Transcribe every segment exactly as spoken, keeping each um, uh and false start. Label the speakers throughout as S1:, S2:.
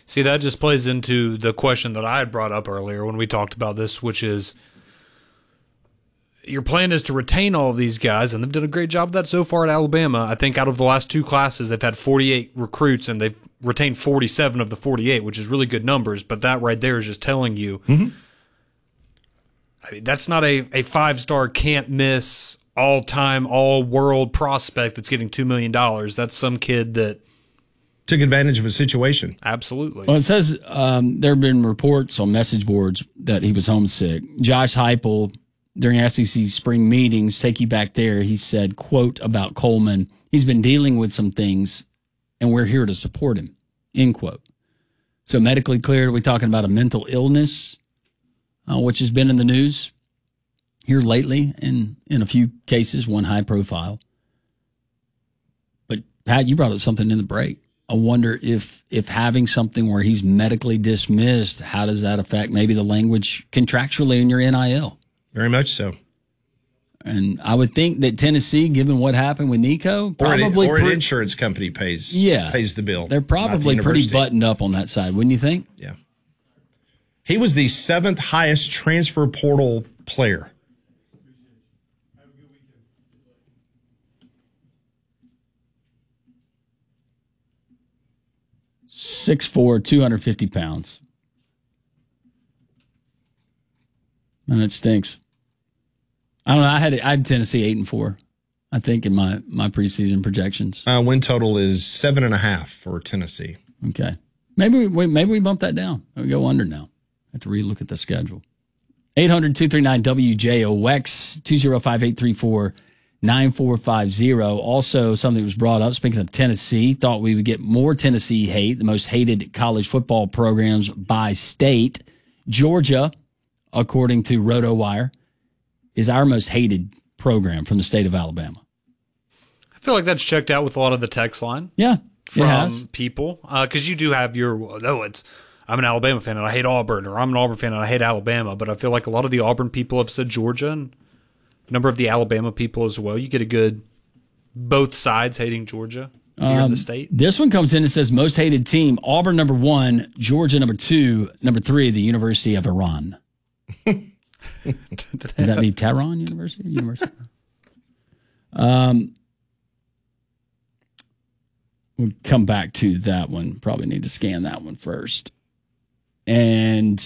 S1: See, that just plays into the question that I had brought up earlier when we talked about this, which is your plan is to retain all of these guys, and they've done a great job of that so far at Alabama. I think out of the last two classes, they've had forty-eight recruits, and they've retained forty-seven of the forty-eight, which is really good numbers, but that right there is just telling you mm-hmm. I mean, that's not a, a five-star can't-miss, all-time, all-world prospect that's getting two million dollars. That's some kid that
S2: took advantage of a situation.
S1: Absolutely.
S3: Well, it says um, there have been reports on message boards that he was homesick. Josh Heupel, during S E C spring meetings, take you back there, he said, quote, about Coleman, he's been dealing with some things, and we're here to support him, end quote. So medically cleared, are we talking about a mental illness, uh, which has been in the news here lately, in, in a few cases, one high profile. But, Pat, you brought up something in the break. I wonder if if having something where he's medically dismissed, how does that affect maybe the language contractually in your N I L?
S2: Very much so.
S3: And I would think that Tennessee, given what happened with Nico, probably
S2: or an, or
S3: pre-
S2: an insurance company pays
S3: yeah,
S2: pays the bill.
S3: They're probably
S2: the
S3: pretty buttoned up on that side, wouldn't you think?
S2: Yeah. He was the seventh highest transfer portal player.
S3: six foot four, two hundred fifty pounds. And that stinks. I don't know. I had I had Tennessee eight and four, I think, in my, my preseason projections.
S2: Uh, win total is seven and a half for Tennessee.
S3: Okay. Maybe we maybe we bump that down. We go under now. I have to relook at the schedule. eight hundred, two three nine, W J O X, two oh five, eight three four, nine four five zero. Also, something was brought up, speaking of Tennessee, thought we would get more Tennessee hate, the most hated college football programs by state. Georgia, according to RotoWire, is our most hated program from the state of Alabama.
S1: I feel like that's checked out with a lot of the text line.
S3: Yeah,
S1: from
S3: it has.
S1: people. Because uh, you do have your, no, it's, I'm an Alabama fan and I hate Auburn, or I'm an Auburn fan and I hate Alabama. But I feel like a lot of the Auburn people have said Georgia, and a number of the Alabama people as well. You get a good both sides hating Georgia here um, in the state.
S3: This one comes in and says most hated team, Auburn number one, Georgia number two, number three, the University of Iran. Would that be Tehran University? University? Um, we'll come back to that one. Probably need to scan that one first. And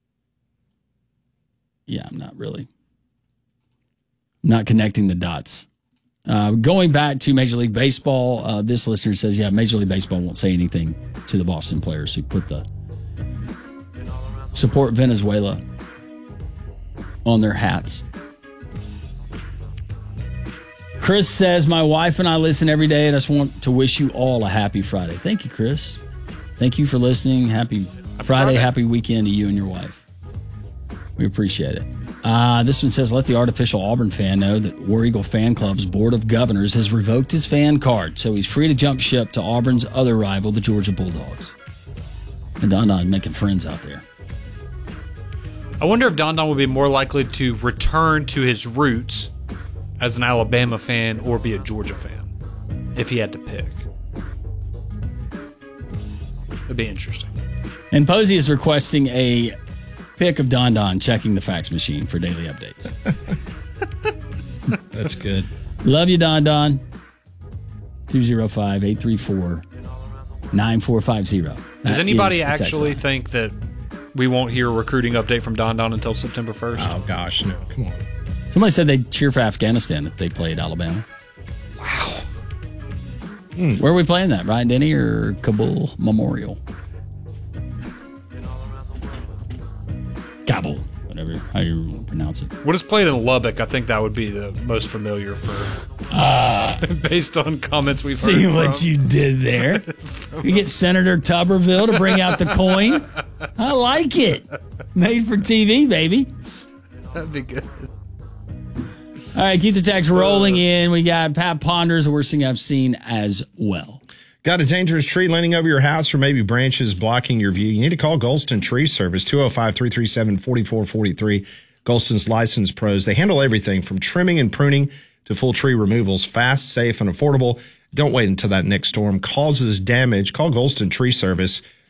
S3: yeah, I'm not really not connecting the dots. Uh, going back to Major League Baseball, uh, this listener says, yeah, Major League Baseball won't say anything to the Boston players who put the support Venezuela on their hats. Chris says, my wife and I listen every day, and I just want to wish you all a happy Friday. Thank you, Chris. Thank you for listening. Happy Friday, Friday. Happy weekend to you and your wife. We appreciate it. Uh, this one says, let the artificial Auburn fan know that War Eagle Fan Club's Board of Governors has revoked his fan card, so he's free to jump ship to Auburn's other rival, the Georgia Bulldogs. And Don Don making friends out there.
S1: I wonder if Don Don would be more likely to return to his roots as an Alabama fan or be a Georgia fan if he had to pick. It'd be interesting.
S3: And Posey is requesting a pic of Don Don checking the fax machine for daily updates.
S2: That's good.
S3: Love you, Don Don. two oh five, eight three four, nine four five zero.
S1: Does anybody actually think that we won't hear a recruiting update from Don Don until September first?
S2: Oh, gosh, no. Come on.
S3: Somebody said they'd cheer for Afghanistan if they played Alabama.
S1: Wow.
S3: Mm. Where are we playing that? Ryan Denny or Kabul Memorial? Kabul, whatever, how you pronounce it.
S1: What is played in Lubbock? I think that would be the most familiar for,
S3: uh,
S1: based on comments we've
S3: see
S1: heard.
S3: See what
S1: from.
S3: you did there. You get Senator Tuberville to bring out the coin. I like it. Made for T V, baby.
S1: That'd be good.
S3: All right, keep the text rolling in. We got Pat Ponders, the worst thing I've seen as well.
S2: Got a dangerous tree leaning over your house or maybe branches blocking your view? You need to call Golston Tree Service, two oh five, three three seven, four four four three. Golston's licensed pros. They handle everything from trimming and pruning to full tree removals. Fast, safe, and affordable. Don't wait until that next storm causes damage. Call Golston Tree Service,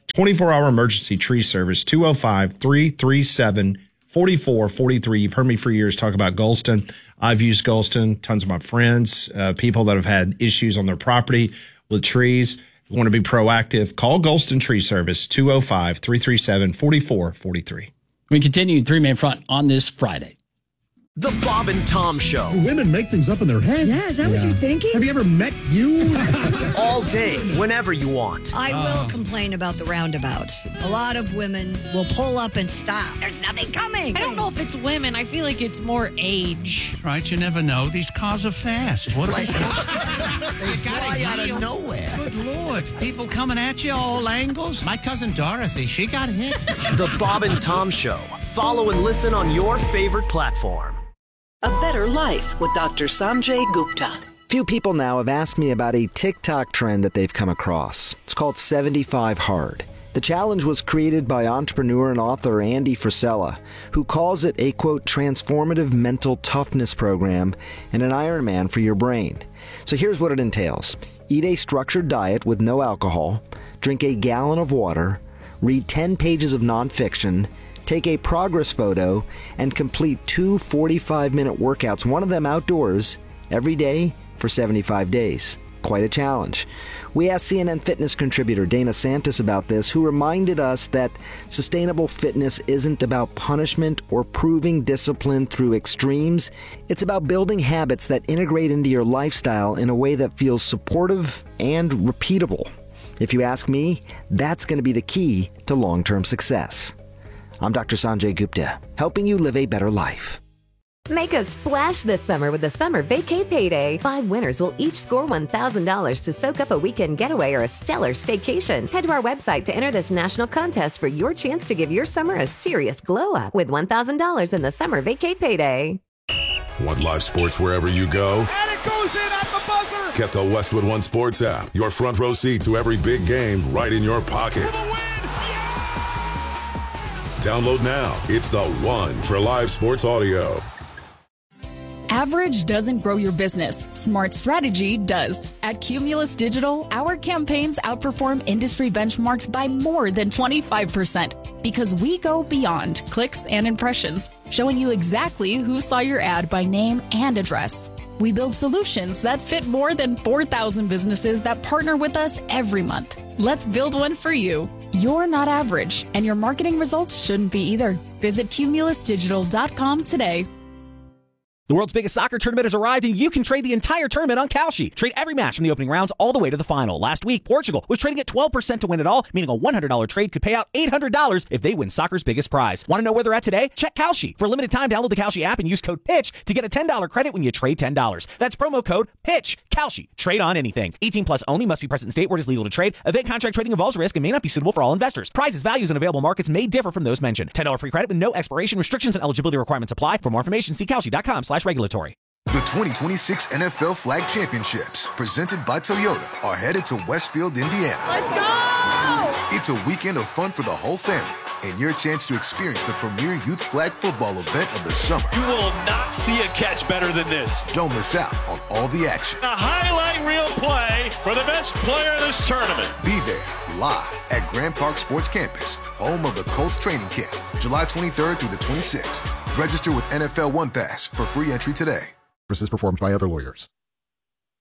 S2: twenty-four hour emergency tree service, two oh five, three three seven, four four four three. You've heard me for years talk about Golston. I've used Golston, tons of my friends, uh, people that have had issues on their property with trees. If you want to be proactive, call Golston Tree Service, two oh five, three three seven, four four four three.
S3: We continue three-man front on this Friday.
S4: The Bob and Tom Show.
S5: Women make things up in their head.
S6: Yeah, is that yeah. what you're thinking?
S5: Have you ever met you?
S4: All day, whenever you want.
S6: I will complain about the roundabouts. A lot of women will pull up and stop. There's nothing coming.
S7: I don't know if it's women. I feel like it's more age.
S8: Right, you never know. These cars are fast. What
S9: like, they fly out of nowhere.
S8: Good Lord. People coming at you all angles. My cousin Dorothy, she got hit.
S4: The Bob and Tom Show. Follow and listen on your favorite platform.
S10: A Better Life with Doctor Sanjay Gupta.
S11: Few people now have asked me about a TikTok trend that they've come across. It's called seventy-five hard. The challenge was created by entrepreneur and author Andy Frisella, who calls it a, quote, transformative mental toughness program and an Ironman for your brain. So here's what it entails. Eat a structured diet with no alcohol, drink a gallon of water, read ten pages of nonfiction, take a progress photo, and complete two forty-five minute workouts, one of them outdoors, every day for seventy-five days. Quite a challenge. We asked C N N Fitness contributor Dana Santis about this, who reminded us that sustainable fitness isn't about punishment or proving discipline through extremes. It's about building habits that integrate into your lifestyle in a way that feels supportive and repeatable. If you ask me, that's going to be the key to long-term success. I'm Doctor Sanjay Gupta, helping you live a better life.
S12: Make a splash this summer with the Summer Vacay Payday. Five winners will each score one thousand dollars to soak up a weekend getaway or a stellar staycation. Head to our website to enter this national contest for your chance to give your summer a serious glow up with one thousand dollars in the Summer Vacay Payday.
S13: Want live sports wherever you go?
S14: And it goes in at the buzzer!
S13: Get the Westwood One Sports app. Your front row seat to every big game right in your pocket. Download now. It's the one for live sports audio.
S15: Average doesn't grow your business. Smart strategy does. At Cumulus Digital, our campaigns outperform industry benchmarks by more than twenty-five percent because we go beyond clicks and impressions, showing you exactly who saw your ad by name and address. We build solutions that fit more than four thousand businesses that partner with us every month. Let's build one for you. You're not average, and your marketing results shouldn't be either. Visit cumulus digital dot com today.
S16: The world's biggest soccer tournament has arrived, and you can trade the entire tournament on Kalshi. Trade every match from the opening rounds all the way to the final. Last week, Portugal was trading at twelve percent to win it all, meaning a one hundred dollars trade could pay out eight hundred dollars if they win soccer's biggest prize. Want to know where they're at today? Check Kalshi. For a limited time, download the Kalshi app and use code PITCH to get a ten dollars credit when you trade ten dollars. That's promo code PITCH. Kalshi. Trade on anything. eighteen plus only. Must be present in state where it is legal to trade. Event contract trading involves risk and may not be suitable for all investors. Prizes, values, and available markets may differ from those mentioned. ten dollars free credit with no expiration. Restrictions and eligibility requirements apply. For more information, see kalshi dot com slash regulatory.
S17: The twenty twenty-six N F L Flag Championships, presented by Toyota, are headed to Westfield, Indiana.
S14: Let's go!
S17: It's a weekend of fun for the whole family and your chance to experience the premier youth flag football event of the summer.
S18: You will not see a catch better than this.
S17: Don't miss out on all the action.
S18: A highlight reel play for the best player of this tournament.
S17: Be there live at Grand Park Sports Campus, home of the Colts training camp, July twenty-third through the twenty-sixth. Register with N F L One Pass for free entry today.
S19: Services performed by other lawyers.